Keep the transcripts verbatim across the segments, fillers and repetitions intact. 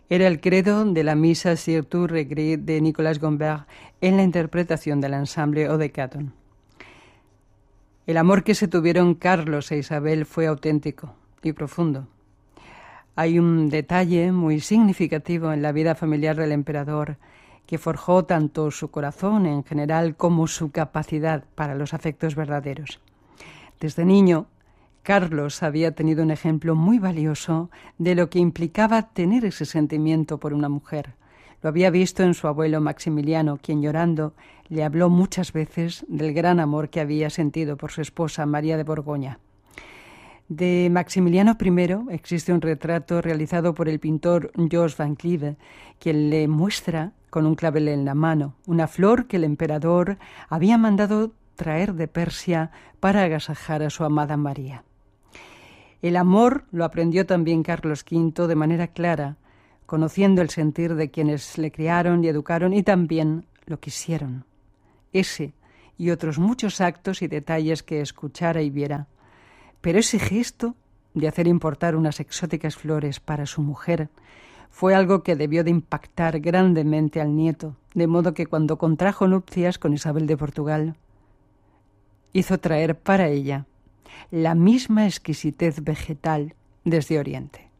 Era el credo de la misa Sur tout regret de Nicolas Gombert en la interpretación del ensamble Eau de Caton. El amor que se tuvieron Carlos e Isabel fue auténtico y profundo. Hay un detalle muy significativo en la vida familiar del emperador que forjó tanto su corazón en general como su capacidad para los afectos verdaderos. Desde niño, Carlos había tenido un ejemplo muy valioso de lo que implicaba tener ese sentimiento por una mujer. Lo había visto en su abuelo Maximiliano, quien llorando le habló muchas veces del gran amor que había sentido por su esposa María de Borgoña. De Maximiliano primero existe un retrato realizado por el pintor Jos van Cleve, quien le muestra con un clavel en la mano una flor que el emperador había mandado traer de Persia para agasajar a su amada María. El amor lo aprendió también Carlos quinto de manera clara, conociendo el sentir de quienes le criaron y educaron y también lo quisieron. Ese y otros muchos actos y detalles que escuchara y viera. Pero ese gesto de hacer importar unas exóticas flores para su mujer fue algo que debió de impactar grandemente al nieto, de modo que cuando contrajo nupcias con Isabel de Portugal, hizo traer para ella la misma exquisitez vegetal desde Oriente.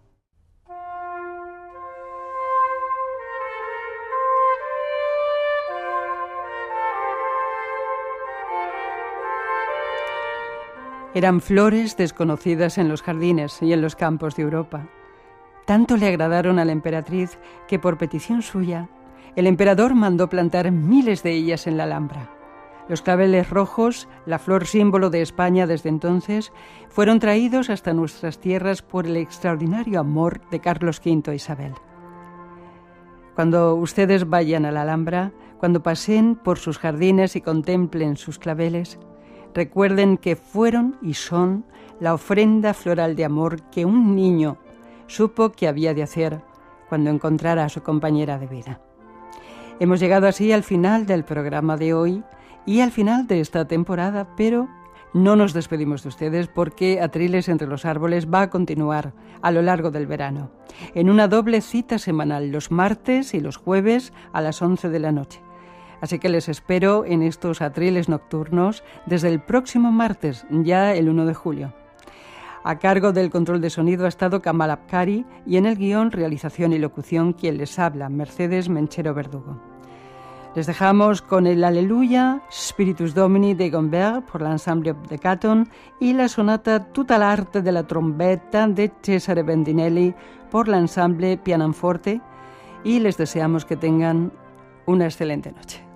Eran flores desconocidas en los jardines y en los campos de Europa. Tanto le agradaron a la emperatriz que, por petición suya, el emperador mandó plantar miles de ellas en la Alhambra. Los claveles rojos, la flor símbolo de España desde entonces, fueron traídos hasta nuestras tierras por el extraordinario amor de Carlos quinto a Isabel. Cuando ustedes vayan a la Alhambra, cuando paseen por sus jardines y contemplen sus claveles, recuerden que fueron y son la ofrenda floral de amor que un niño supo que había de hacer cuando encontrara a su compañera de vida. Hemos llegado así al final del programa de hoy y al final de esta temporada, pero no nos despedimos de ustedes porque Atriles entre los árboles va a continuar a lo largo del verano, en una doble cita semanal, los martes y los jueves a las once de la noche. Así que les espero en estos Atriles nocturnos desde el próximo martes, ya el primero de julio. A cargo del control de sonido ha estado Kamal Abkari y en el guión, realización y locución quien les habla, Mercedes Menchero Verdugo. Les dejamos con el Aleluya, Spiritus Domini de Gombert por la Ensemble de Caton y la sonata Tutta l'arte de la trombetta de Cesare Bendinelli por la Ensemble Pianoforte y les deseamos que tengan una excelente noche.